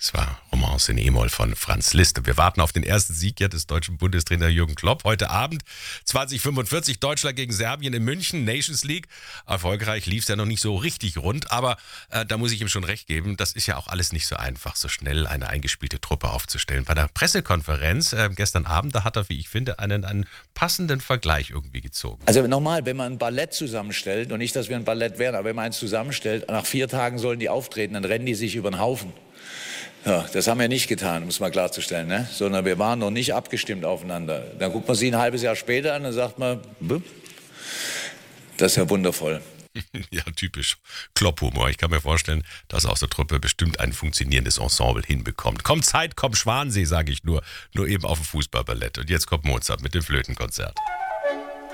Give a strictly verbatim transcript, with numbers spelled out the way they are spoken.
Das war Romance in E-Moll von Franz Liszt. Und wir warten auf den ersten Sieg ja des deutschen Bundestrainer Jürgen Klopp. Heute Abend zwanzig Uhr fünfundvierzig Deutschland gegen Serbien in München, Nations League. Erfolgreich lief es ja noch nicht so richtig rund, aber äh, da muss ich ihm schon recht geben, das ist ja auch alles nicht so einfach, so schnell eine eingespielte Truppe aufzustellen. Bei der Pressekonferenz äh, gestern Abend, da hat er, wie ich finde, einen, einen passenden Vergleich irgendwie gezogen. Also nochmal, wenn man ein Ballett zusammenstellt, und nicht, dass wir ein Ballett wären, aber wenn man eins zusammenstellt, nach vier Tagen sollen die auftreten, dann rennen die sich über den Haufen. Ja, das haben wir nicht getan, um es mal klarzustellen, ne? Sondern wir waren noch nicht abgestimmt aufeinander. Dann guckt man sie ein halbes Jahr später an und sagt man, das ist ja wundervoll. Ja, typisch Klopp-Humor. Ich kann mir vorstellen, dass aus der Truppe bestimmt ein funktionierendes Ensemble hinbekommt. Kommt Zeit, kommt Schwansee, sage ich nur. Nur eben auf dem Fußballballett. Und jetzt kommt Mozart mit dem Flötenkonzert.